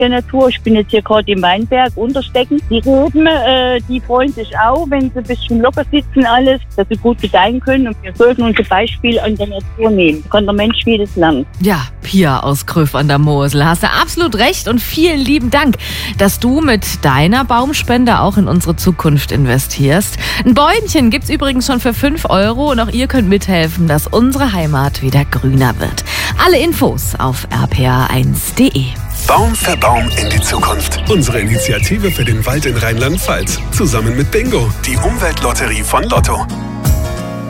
der Natur. Ich bin jetzt hier gerade im Weinberg, Unterstecken. Die Reben, die freuen sich auch, wenn sie ein bisschen locker sitzen alles, dass sie gut gedeihen können. Und wir sollten unser Beispiel an der Natur nehmen. Kann der Mensch vieles lernen. Ja, Pia aus Grüff an der Mosel. Hast du absolut recht und vielen lieben Dank, dass du mit deiner Baumspende auch in unsere Zukunft investierst. Ein Bäumchen gibt's übrigens schon für 5 € und auch ihr könnt mithelfen, dass unsere Heimat wieder grüner wird. Alle Infos auf rpa1.de. Baum für Baum in die Zukunft. Unsere Initiative für den Wald in Rheinland-Pfalz. Zusammen mit Bingo, die Umweltlotterie von Lotto.